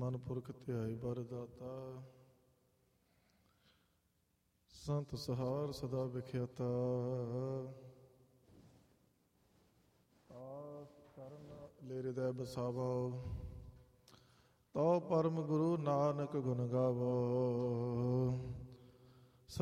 ਮਨ ਪੁਰਖ ਧਿਆਈ ਬਰ ਦਾਤਾ, ਸੰਤ ਸਹਾਰ ਸਦਾ ਵਿਖਿਆਤਾ। ਆਸ ਕਰਨ ਲੈ ਹਿਰਦੈ ਬਸਾਵੋ, ਤੋ ਪਰਮ ਗੁਰੂ ਨਾਨਕ ਗੁਣ ਗਾਵੋ।